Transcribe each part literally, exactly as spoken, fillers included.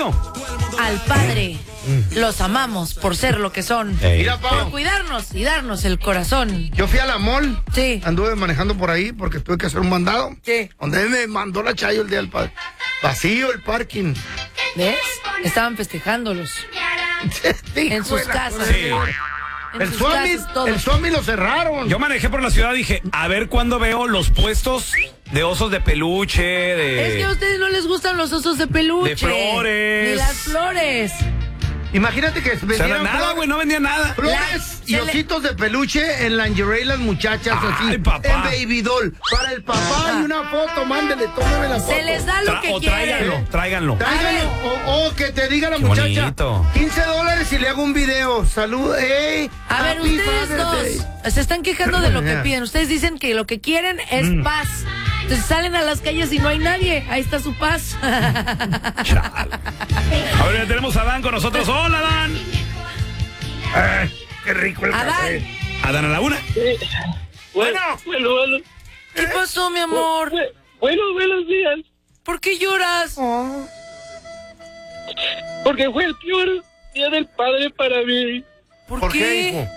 Pepillo? Al padre. Los amamos por ser lo que son. Ey. Mira, Pau, Por cuidarnos y darnos el corazón. yo fui a la mall. Sí. Anduve manejando por ahí porque tuve que hacer un mandado. Sí. Donde él me mandó la Chayo el día del padre. Vacío el parking. ¿Ves? Estaban festejándolos. En sus casas. Sí. En El sus Swami, casas, todos. el Swami lo cerraron. Yo manejé por la ciudad y dije, a ver cuándo veo los puestos de osos de peluche, de... Es que a ustedes no les gustan los osos de peluche. De flores. Ni las flores. Imagínate que O sea, vendieran nada, flores, güey, no vendía nada. flores La- y se le- ositos de peluche en lingerie las muchachas Ay, así. papá. En baby doll. Para el papá y una foto, mándele, tómeme la foto. Se les da lo Tra- que o quieren. tráiganlo, tráiganlo. Tráiganlo, o, o que te diga la Qué muchacha. bonito. quince dólares y le hago un video. Salud, ey. A ver, happy ustedes Father's Day. dos se están quejando de lo que Ya. piden. Ustedes dicen que lo que quieren es Mm. paz. Entonces salen a las calles y no hay nadie. Ahí está su paz. Chale. A ver, ya tenemos a Dan con nosotros. Hola, Dan. Ay, qué rico el Adán. café. ¿A Dan a la una? Bueno, Bueno, bueno. ¿Qué pasó, mi amor? Bu- Bueno, buenos días. ¿Por qué lloras? oh, Porque fue el peor día del padre para mí. ¿Por, ¿por qué? qué, hijo?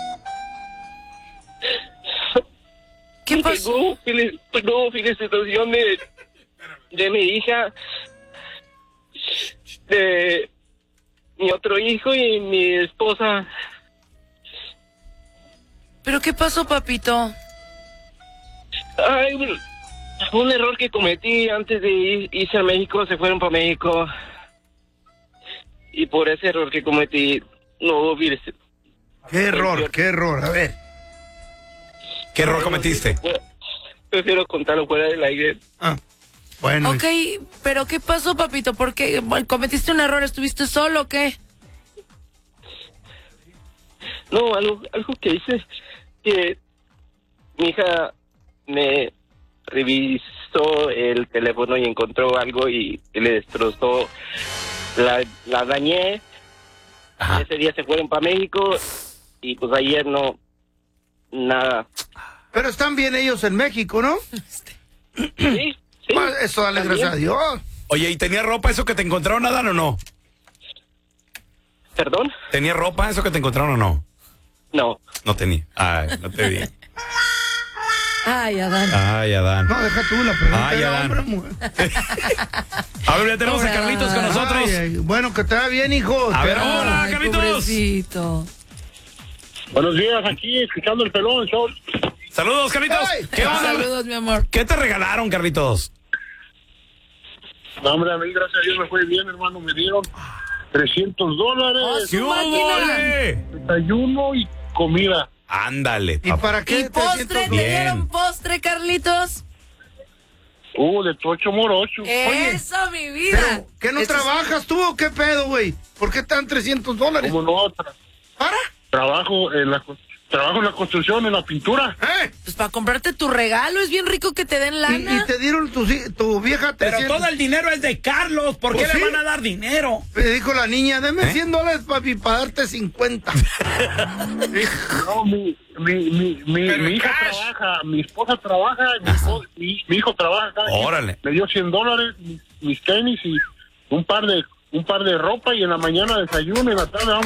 ¿Qué Porque pasó? no hubo fel- no hubo felicitación de, de mi hija, de mi otro hijo y mi esposa. ¿Pero qué pasó, papito? Ay, un, un error que cometí antes de ir, irse a México, se fueron para México. Y por ese error que cometí, no hubo felicitación. Qué error, qué error. A ver. ¿Qué error cometiste? Prefiero contarlo fuera del aire. Ah, bueno. Ok, pero ¿qué pasó, papito? ¿Por qué bueno, cometiste un error? ¿Estuviste solo o qué? No, algo, algo que hice, que mi hija me revisó el teléfono y encontró algo y, y le destrozó, la, la dañé. Ajá. Ese día se fueron para México y pues ayer no, nada. Pero están bien ellos en México, ¿no? Sí, sí. Ah, eso dale también. gracias a Dios. Oye, ¿y tenía ropa eso que te encontraron, Dan, o no? ¿Perdón? ¿Tenía ropa eso que te encontraron o no? No. No tenía. Ay, no te vi. Ay, Adán. Ay, Adán. No, deja tú la pregunta. Ay, era Adán. hombre o mujer. A ver, ya tenemos a Hola. Carlitos con nosotros. Ay, ay, bueno, que te va bien, hijo. A Te ver, amo. hola, Ay, Carlitos. pobrecito. Buenos días, aquí escuchando el pelón, sol. Saludos, Carlitos. Ay. ¿Qué onda? Saludos, mi amor. ¿Qué te regalaron, Carlitos? No, hombre, a mí, gracias a Dios, me fue bien, hermano. Me dieron trescientos dólares, ¡Su máquina! ¡Ole! desayuno y comida. Ándale, ¿Y papá. para qué? ¿Y postre? trescientos ¿Te Bien. dieron postre, Carlitos? Uh, de tocho morocho. Eso, mi vida. Pero, ¿qué no Eso es- trabajas tú o qué pedo, güey? ¿Por qué están trescientos dólares? Como no, tra- ¿Para? trabajo en la trabajo en la construcción, en la pintura. ¿Eh? Pues para comprarte tu regalo, es bien rico que te den Y, lana. y te dieron tu, tu vieja Pero trescientos. todo el dinero es de Carlos. ¿Por qué Pues le sí. van a dar dinero? Me dijo la niña, deme ¿Eh? cien dólares, papi, para darte cincuenta. No, mi, mi, mi, mi, Pero mi hija cash. trabaja, mi esposa trabaja, mi, esposa- mi, mi hijo trabaja. cada quien. Órale. Me dio cien dólares, mis, mis tenis y un par de un par de ropa y en la mañana desayuno y en la tarde vamos